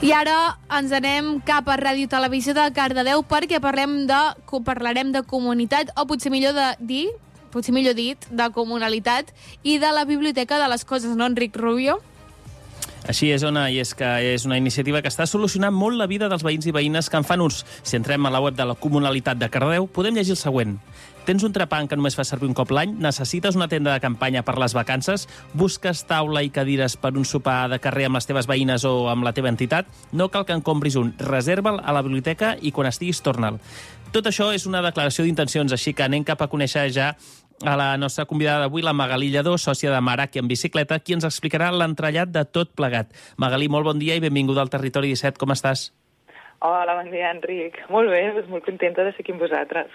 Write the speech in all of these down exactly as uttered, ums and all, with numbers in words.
I ara ens anem cap a Ràdio Televisió de Cardedeu perquè parlem de, parlarem de comunitat, o potser millor de dir, potser millor dit, de comunalitat i de la Biblioteca de les Coses, no, Enric Rubio? Així és, Ona, i és que és una iniciativa que està solucionant molt la vida dels veïns i veïnes que en fan ús. Si entrem a la web de la Comunalitat de Cardedeu, podem llegir el següent. Tens un trepant que només fa servir un cop l'any? Necessites una tenda de campanya per les vacances? Busques taula i cadires per un sopar de carrer amb les teves veïnes o amb la teva entitat? No cal que en compris un. Reserva'l a la biblioteca i quan estiguis torna'l. Tot això és una declaració d'intencions, així que anem cap a conèixer ja a la nostra convidada d'avui, la Magalí Lledó, sòcia de Maraki en bicicleta, qui ens explicarà l'entrellat de tot plegat. Magalí, molt bon dia i benvinguda al Territori disset. Com estàs? Hola, bon dia, Enric. Molt bé, doncs molt contenta de ser aquí amb vosaltres.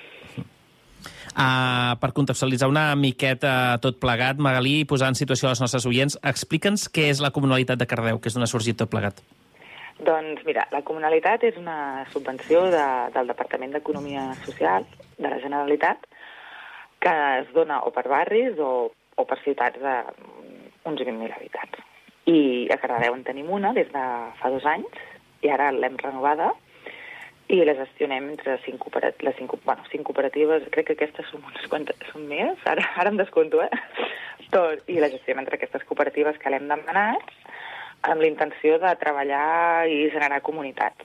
Uh, per contextualitzar una miqueta tot plegat, Magalí, i posar en situació els nostres oients, explica'ns què és la Comunalitat de Cardedeu, que és d'on ha sorgit tot plegat. Doncs mira, la Comunalitat és una subvenció de, del Departament d'Economia Social de la Generalitat que es dona o per barris o, o per ciutats d'uns vint mil habitants. I a Cardedeu en tenim una des de fa dos anys i ara l'hem renovada i la gestionem entre cinc, cooperat les cinc, bueno, cinc cooperatives, crec que aquestes són unes quantes, són més, ara, ara em descompto, eh? Tot, i la gestionem entre aquestes cooperatives que l'hem demanat amb la intenció de treballar i generar comunitat.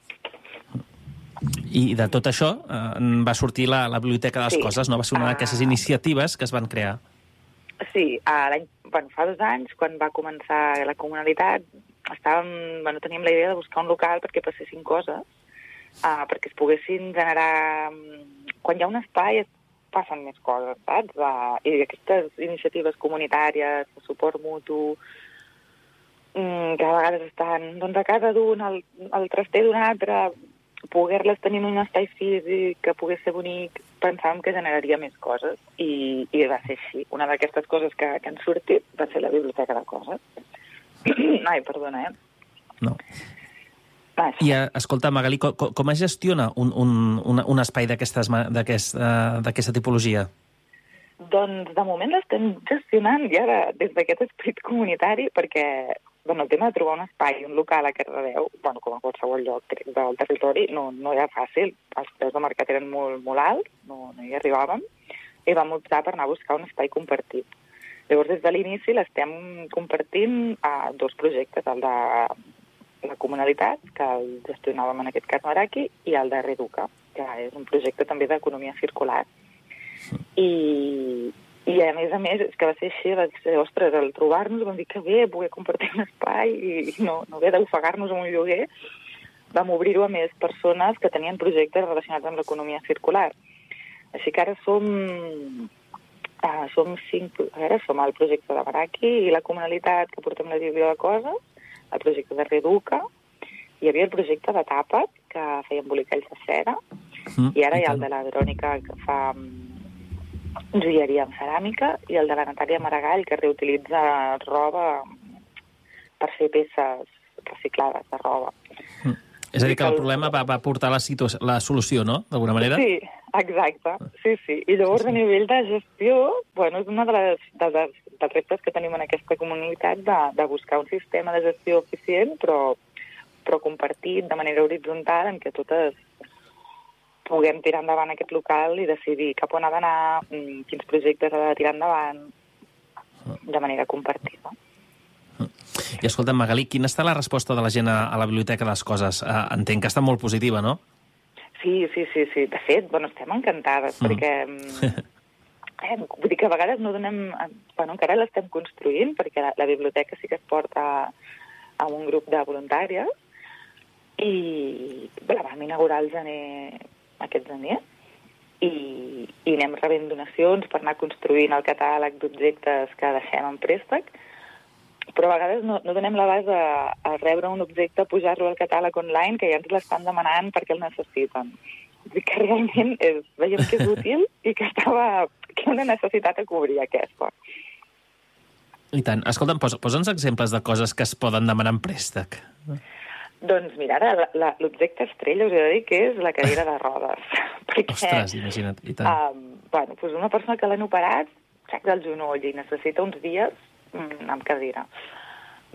I de tot això eh, va sortir la, la Biblioteca de les sí. Coses, no? Va ser una d'aquestes iniciatives que es van crear. Sí, l'any, bueno, fa dos anys, quan va començar la Comunalitat, estàvem, bueno, teníem la idea de buscar un local perquè passessin coses, Uh, perquè es poguessin generar... Quan hi ha un espai es passen més coses, saps? Uh, I aquestes iniciatives comunitàries, de suport mutu, um, que a vegades estan doncs, a casa d'un, al, al traster d'un altre, poder-les tenir en un espai físic que pogués ser bonic, pensàvem que generaria més coses. I, i va ser així. Una d'aquestes coses que, que han sortit va ser la Biblioteca de Coses. Ai, perdona, eh? No. I, escolta, Magalí, com, com es gestiona un, un, un, un espai d'aquesta aquest, tipologia? Doncs, de moment l'estem gestionant ja de, des d'aquest esperit comunitari, perquè bueno, el tema de trobar un espai, un local a Cardedeu, bueno, com a qualsevol lloc del territori, no, no era fàcil. Els preus de mercat eren molt, molt alts, no, no hi arribàvem, i vam optar per anar a buscar un espai compartit. Llavors, des de l'inici l'estem compartint a dos projectes, el de la Comunalitat, que el gestionàvem en aquest cas Maraki, i el de Reduca, que és un projecte també d'economia circular. I, i a més a més, és que va ser així, va ser, ostres, al trobar-nos vam dir que bé, poder compartir un espai i, i no, no haver d'ofegar-nos amb un lloguer, vam obrir-ho a més persones que tenien projectes relacionats amb l'economia circular. Així que ara som, uh, som cinc, ara som el projecte de Maraki i la Comunalitat que portem la Bíblia de Coses, el projecte de Reduca, hi havia el projecte de Tàpat, que feia embolicalls de cera, mm, i ara hi ha el de la Verònica, que fa joieria amb ceràmica, i el de la Natàlia Maragall, que reutilitza roba per fer peces reciclades de roba. Mm. És a dir, que el problema va, va portar la, la solució, no?, d'alguna manera? Sí, exacte. Sí, sí. I llavors, sí, sí. A nivell de gestió, bueno, és una de les, de les, dels reptes que tenim en aquesta comunitat de, de buscar un sistema de gestió eficient, però, però compartit de manera horitzontal, en què totes puguem tirar endavant aquest local i decidir cap on ha d'anar, quins projectes ha de tirar endavant, de manera compartida. I escolta, Magalí, quina està la resposta de la gent a, a la Biblioteca de les Coses? Uh, entenc que està molt positiva, no? Sí, sí, sí, sí. De fet, bueno, estem encantades, mm. perquè eh, vull dir que a vegades no donem... Bueno, encara l'estem construint, perquè la, la biblioteca sí que es porta a un grup de voluntàries i la vam inaugurar el gener, aquest gener, i, i anem rebent donacions per anar construint el catàleg d'objectes que deixem en préstec, però a vegades no, no donem l'abast a, a rebre un objecte, pujar-lo al catàleg online, que ja ens l'estan demanant perquè el necessiten. Vull dir que realment és, veiem que és útil i que estava que una necessitat a cobrir aquesta. I tant. Escolta'm, posa, posa'ns exemples de coses que es poden demanar en préstec. Doncs mira, ara l'objecte estrella us he de dir que és la cadira de rodes. Perquè, ostres, imagina't, i tant. Um, bueno, doncs una persona que l'han operat, sac del genoll i necessita uns dies amb cadira.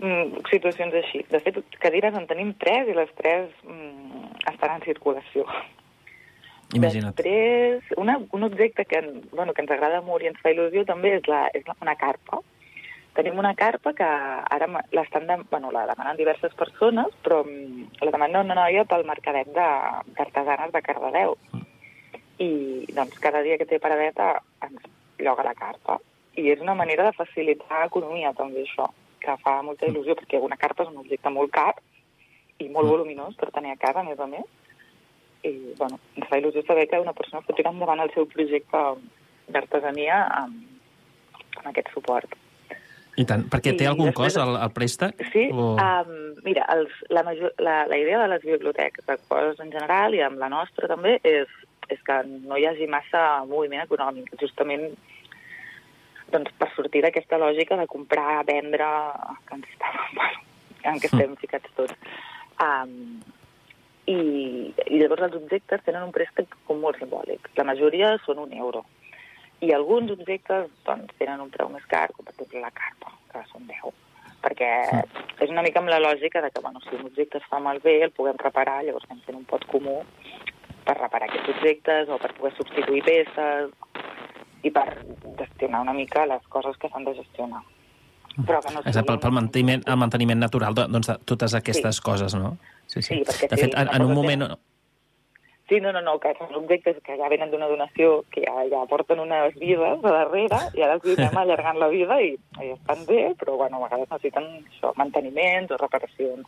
mm, situacions així. De fet, cadires en tenim tres i les tres mm, estan en circulació. Imagina't. Després, una, un objecte que, bueno, que ens agrada molt i ens fa il·lusió també és, la, és la, una carpa. Tenim una carpa que ara l'estan de, bueno, la demanen diverses persones, però la demana una noia pel mercadet d'artesanes de, de Cardedeu. I doncs cada dia que té paradeta ens lloga la carpa. I és una manera de facilitar economia també això, que fa molta il·lusió, perquè una carpa és un objecte molt car i molt voluminós per tenir a casa, a més a més. I, bueno, ens fa il·lusió saber que una persona pot tirar endavant el seu projecte d'artesania amb, amb aquest suport. I tant, perquè té I algun després, cost el, el préstec? Sí, o... um, mira, els, la, major, la, la idea de les biblioteques, de coses en general, i amb la nostra també, és, és que no hi hagi massa moviment econòmic, justament doncs, per sortir d'aquesta lògica de comprar, vendre, que ens està, bueno, en què estem ficats tots. Um, i, I llavors els objectes tenen un préstec com molt simbòlic. La majoria són un euro. I alguns objectes doncs, tenen un preu més car, com per exemple la carpa, que són deu. Perquè és una mica amb la lògica de que bueno, si un objecte es fa malbé, el puguem reparar, llavors estem fent un pot comú per reparar aquests objectes o per poder substituir peces i per gestionar una mica les coses que s'han de gestionar. Però que no Exacte, pel, pel manteniment, el manteniment natural de, doncs, de totes aquestes sí. coses, no? Sí, sí. Sí, perquè de fet, en, en un moment... Tenen... Sí, no, no, no, que són objectes que ja venen d'una donació, que ja, ja porten unes vides a darrere, i ara els anem allargant la vida i, i estan bé, però bueno, a vegades necessiten això, manteniments o reparacions.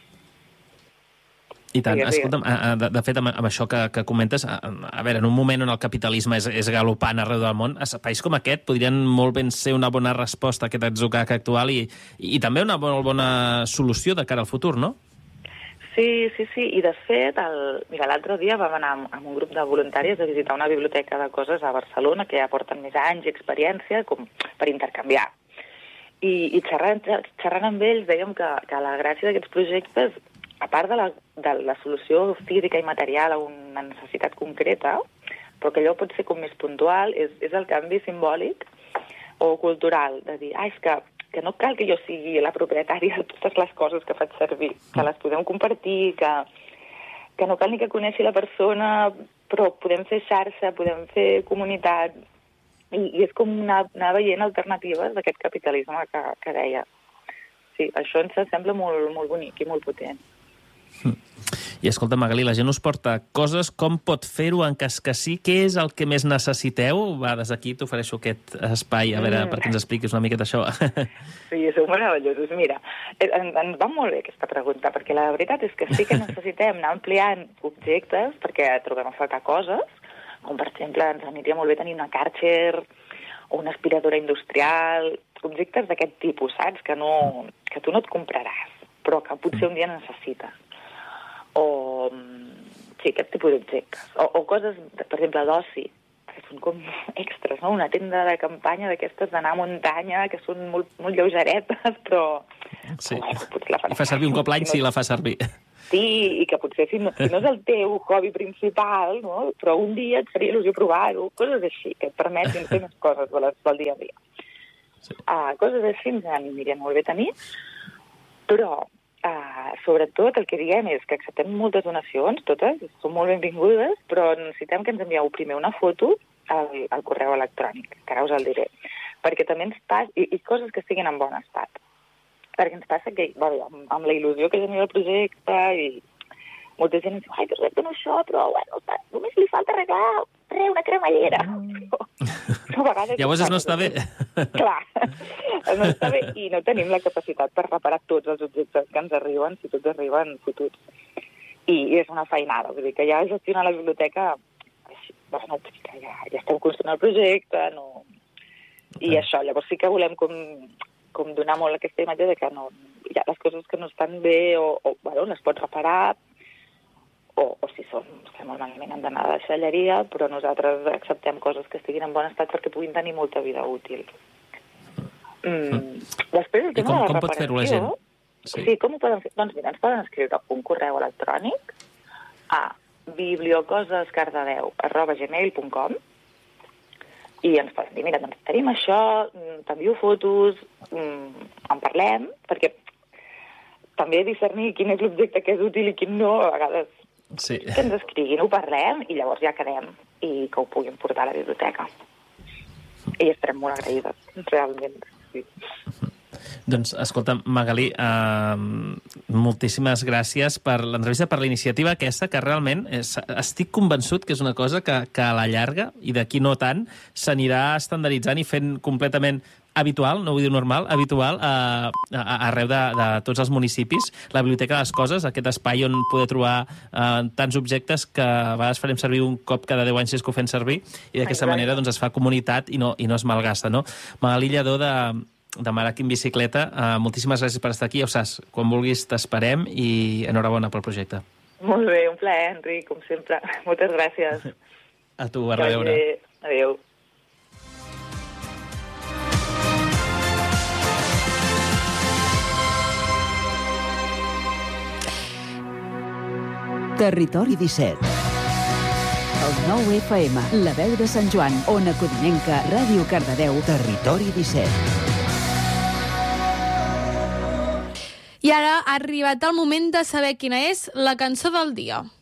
I tant. Sí, escolta'm, de, de fet, amb, amb això que, que comentes, a, a veure, en un moment on el capitalisme és, és galopant arreu del món, espais com aquest podrien molt ben ser una bona resposta a aquest atzucac actual i, i, i també una molt bona solució de cara al futur, no? Sí, sí, sí, i de fet, el... mira, l'altre dia vam anar amb, amb un grup de voluntaris a visitar una biblioteca de coses a Barcelona que ja porten més anys i experiència com per intercanviar. I, i xerrant, xerrant amb ells dèiem que, que la gràcia d'aquests projectes, a part de la, de la solució física i material a una necessitat concreta, però que allò pot ser com més puntual, és, és el canvi simbòlic o cultural, de dir, ah, és que que no cal que jo sigui la propietària de totes les coses que faig servir, que les podem compartir, que, que no cal ni que coneixi la persona, però podem fer xarxa, podem fer comunitat, i, i és com anar, anar veient alternatives d'aquest capitalisme que, que deia. Sí, això ens sembla molt, molt bonic i molt potent. Mm. I escolta, Magalí, la gent us porta coses, com pot fer-ho en cas que sí? Què és el que més necessiteu? Va, des d'aquí t'ofereixo aquest espai, a veure, mm. perquè ens expliquis una miqueta això. Sí, sou meravellosos. Mira, ens, ens va molt bé aquesta pregunta, perquè la veritat és que sí que necessitem anar ampliant objectes, perquè trobem a faltar coses, com per exemple ens aniria molt bé tenir una Kärcher o una aspiradora industrial, objectes d'aquest tipus, saps? Que, no, que tu no et compraràs, però que potser un dia necessites. O, sí, aquest tipus d'objectes. O, o coses, per exemple, d'oci, que són com extras, no? Una tenda de campanya d'aquestes d'anar a muntanya, que són molt, molt lleugeretes, però... Sí, oh, la i fa servir un cop l'any, si no... sí, la fa servir. Sí, i que potser si no, si no és el teu hobby principal, no? Però un dia et faria il·lusió provar-ho, coses així, que et permetin fer més coses del dia a dia. Sí. Uh, coses així ens anirien molt bé tenir, però... Uh, sobretot el que diem és que acceptem moltes donacions, totes, són molt benvingudes, però necessitem que ens envieu primer una foto al, al correu electrònic, que ara us el diré, perquè també ens passa, i, i coses que estiguin en bon estat, perquè ens passa que, bueno, amb, amb la il·lusió que genera el projecte, i molta gent ens diu, ai, que us dono això, però bueno, només li falta arreglar re, una cremallera. Però, però a vegades llavors no està bé. Clar, no està bé i no tenim la capacitat per reparar tots els objectes que ens arriben, si tots arriben fotuts. I, i és una feinada, vull dir que ja gestionar la biblioteca, bueno, que ja, ja estem construint el projecte, no... I això, llavors sí que volem com, com donar molt aquesta imatge de que no, hi ha les coses que no estan bé o, o bueno, les pots reparar, o, o si són, estem molt malament, han d'anar a la deixalleria, però nosaltres acceptem coses que estiguin en bon estat perquè puguin tenir molta vida útil. Mm. Després, el tema com, de la com reparació... pot fer-ho la gent? Sí. sí, com ho poden fer? Doncs mira, ens poden escriure un correu electrònic a bibliocosescardedeu arroba gmail punt com i ens poden dir, mira, doncs tenim això, t'envio fotos, en parlem, perquè també discernir quin és l'objecte que és útil i quin no, a vegades Sí. que ens escriguin, ho parlem i llavors ja quedem i que ho puguin portar a la biblioteca. I estarem molt agraïdes, realment. Sí. Doncs, escolta, Magalí, eh, moltíssimes gràcies per l'entrevista, per la iniciativa aquesta, que realment és, estic convençut que és una cosa que, que a la llarga, i d'aquí no tant, s'anirà estandarditzant i fent completament habitual, no vull dir normal, habitual a, a, arreu de, de tots els municipis. La Biblioteca de les Coses, aquest espai on poder trobar eh, tants objectes que a vegades farem servir un cop cada deu anys si és que ho fem servir, i d'aquesta manera doncs, es fa comunitat i no, i no es malgasta, no? Magalí Lledó, de de Marac en bicicleta. Uh, moltíssimes gràcies per estar aquí. Ja ho saps, quan vulguis t'esperem i enhorabona pel projecte. Molt bé, un plaer, Enric, com sempre. Moltes gràcies. A tu, a reveure. Adéu. Territori disset. El nou F M, La Veu de Sant Joan, Ona Codinenca, Ràdio Cardedeu, Territori disset. I ara ha arribat el moment de saber quina és la cançó del dia.